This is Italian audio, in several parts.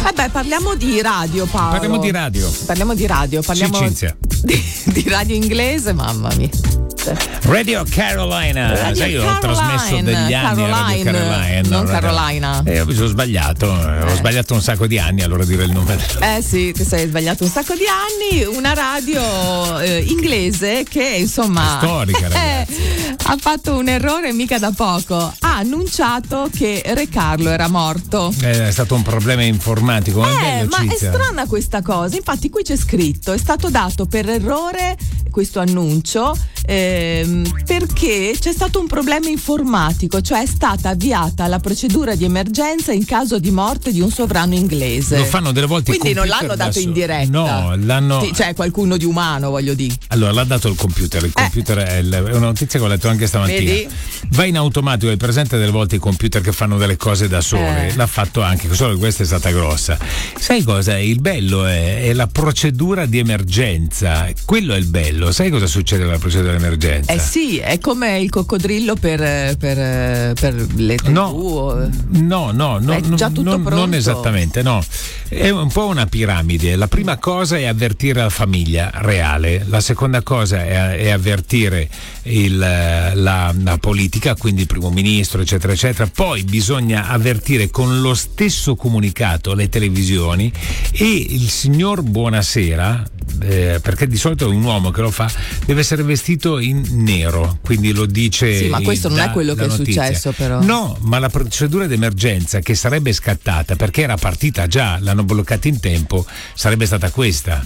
Vabbè, parliamo di radio, Paolo. Parliamo di radio. Parliamo di radio inglese, mamma mia. Radio Carolina. Sai, io ho trasmesso degli anni a Radio Carolina. Non Carolina. Mi sono sbagliato. Ho sbagliato un sacco di anni, allora dire il nome. Sì, ti sei sbagliato un sacco di anni. Una radio inglese che, insomma, storica, ragazzi. Ha fatto un errore mica da poco. Ha annunciato che Re Carlo era morto. È stato un problema informatico. Ma è strana questa cosa. Infatti qui c'è scritto: è stato dato per errore questo annuncio perché c'è stato un problema informatico, cioè è stata avviata la procedura di emergenza in caso di morte di un sovrano inglese. Lo fanno delle volte. Quindi non l'hanno dato in diretta. No, l'hanno. Cioè qualcuno di umano, voglio dire. Allora l'ha dato il computer. Il computer è una notizia che ho letto anche stamattina. Vedi? Va in automatico, hai presente delle volte i computer che fanno delle cose da sole. L'ha fatto anche, solo che questa è stata grossa. Sai cosa? Il bello è la procedura di emergenza. Quello è il bello. Sai cosa succede nella procedura di emergenza? Sì, è come il coccodrillo per le TV. No, è già tutto pronto. Non esattamente, no. È un po' una piramide. La prima cosa è avvertire la famiglia reale, la seconda cosa è avvertire la politica, quindi il primo ministro, eccetera, eccetera. Poi bisogna avvertire con lo stesso comunicato le televisioni e il signor Buonasera, perché di solito è un uomo che lo fa, deve essere vestito in nero, quindi lo dice. Sì, ma questo non è quello che è successo, però. No, ma la procedura d'emergenza che sarebbe scattata, perché era partita già, l'hanno bloccata in tempo, sarebbe stata questa.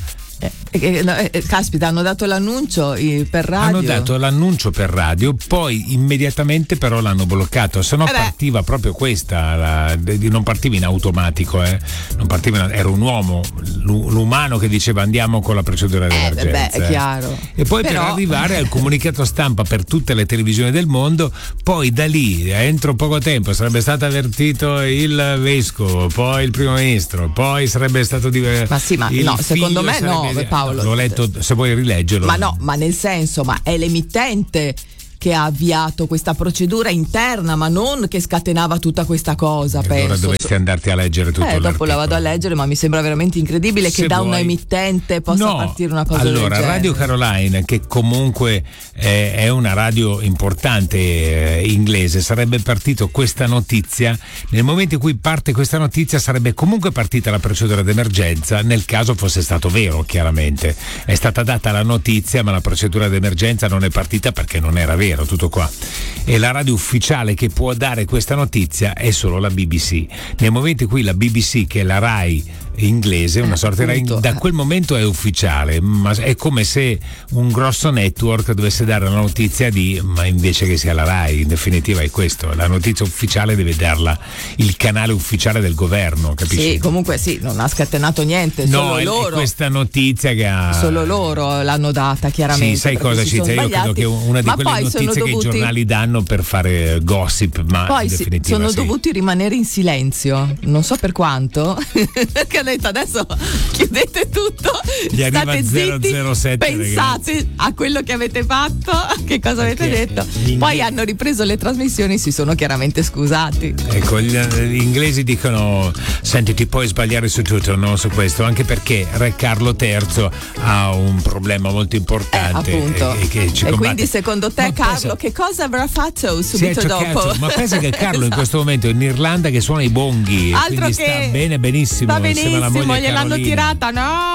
Caspita, hanno dato l'annuncio per radio. Hanno dato l'annuncio per radio, poi immediatamente però l'hanno bloccato, se no partiva proprio questa, non partiva in automatico, non partiva, era un uomo, l'umano che diceva andiamo con la procedura d'emergenza. È chiaro. E poi per arrivare al comunicato stampa per tutte le televisioni del mondo, poi da lì, entro poco tempo, sarebbe stato avvertito il vescovo, poi il primo ministro, poi sarebbe stato ma sì, ma no, secondo me no, Paolo. L'ho letto, se vuoi rileggerlo. Ma no, ma nel senso, ma è l'emittente che ha avviato questa procedura interna, ma non che scatenava tutta questa cosa. Allora penso. dovresti andarti a leggere tutto l'articolo. Dopo la vado a leggere, ma mi sembra veramente incredibile che da una emittente possa partire una cosa del genere. Allora, Radio Carolina, che comunque è una radio importante inglese, sarebbe partito questa notizia, nel momento in cui parte questa notizia sarebbe comunque partita la procedura d'emergenza, nel caso fosse stato vero, chiaramente. È stata data la notizia, ma la procedura d'emergenza non è partita perché non era vero. Tutto qua. E la radio ufficiale che può dare questa notizia è solo la BBC. Nel momento in cui la BBC, che è la Rai inglese, una sorta di Rai, da quel momento è ufficiale, ma è come se un grosso network dovesse dare la notizia ma invece che sia la Rai. In definitiva è questo, la notizia ufficiale deve darla il canale ufficiale del governo, capisci? Sì, comunque sì, non ha scatenato niente, solo loro. È questa notizia che ha solo loro l'hanno data, chiaramente. Sì, sai cosa ci io credo che una di quelle notizie che i giornali danno per fare gossip, ma poi in definitiva sono dovuti rimanere in silenzio, non so per quanto, perché ha detto adesso chiudete tutto, gli state zitti, 007, pensate ragazzi a quello che avete fatto, che cosa avete detto. Poi hanno ripreso le trasmissioni, si sono chiaramente scusati. Ecco, gli inglesi dicono senti, ti puoi sbagliare su tutto, non su questo, anche perché Re Carlo III ha un problema molto importante, appunto. E quindi secondo te Carlo che cosa avrà fatto subito dopo? Ma pensa che Carlo in questo momento è in Irlanda che suona i bonghi, altro quindi che sta benissimo, sta benissimo, insieme alla moglie gliel'hanno Carolina. tirata, no?